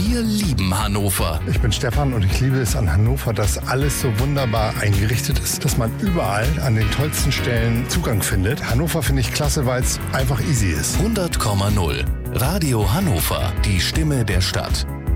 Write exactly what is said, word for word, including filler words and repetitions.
Wir lieben Hannover. Ich bin Stefan und ich liebe es an Hannover, dass alles so wunderbar eingerichtet ist, dass man überall an den tollsten Stellen Zugang findet. Hannover finde ich klasse, weil es einfach easy ist. hundert Komma null. Radio Hannover, die Stimme der Stadt.